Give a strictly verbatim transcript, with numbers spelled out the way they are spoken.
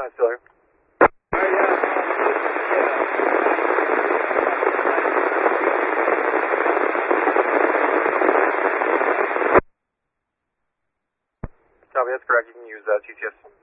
Time Steeler. Copy, that's correct. You can use uh, T C S.